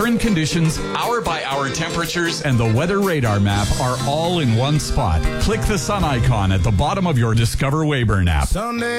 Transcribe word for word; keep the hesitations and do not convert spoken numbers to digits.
Current conditions, hour-by-hour temperatures, and the weather radar map are all in one spot. Click the sun icon at the bottom of your Discover Weyburn app. Sunday